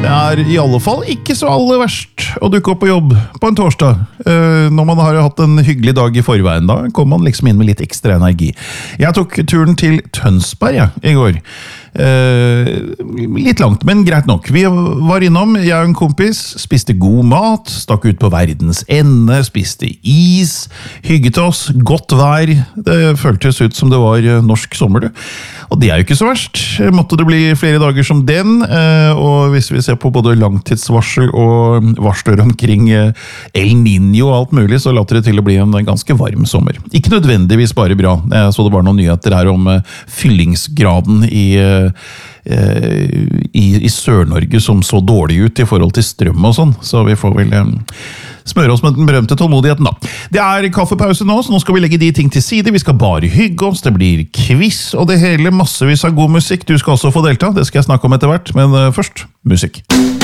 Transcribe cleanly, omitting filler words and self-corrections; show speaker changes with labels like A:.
A: Det I alle fall ikke så aller verst å dukke opp på jobb på en torsdag. Når man har hatt en hyggelig dag I forveien, da kommer man liksom inn med litt ekstra energi. Jeg tok turen til Tønsberg I går. Litt langt, men greit nok. Vi var innom, jeg og en kompis, spiste god mat, stakk ut på verdens ende, spiste is, hygget oss, godt vær. Det føltes ut som det var norsk sommer, du. Og det jo ikke så verst. Måtte det bli flere dager som den, og hvis vi ser på både langtidsvarsel og varsler omkring El Niño og alt mulig, så later det til å bli en ganske varm sommer. Ikke nødvendigvis bare bra. Jeg så det var noen nyheter her om fyllingsgraden I Sør-Norge som så dårlig ut I forhold til strøm og sånn, så vi får vel smøre oss med den berømte tålmodigheten da. Det kaffepause nå, så nå skal vi legge de ting til side, vi skal bare hygge oss, det blir quiz og det hele, massevis av god musikk, du skal også få delta, det skal jeg snakke om etter hvert, men først, musikk.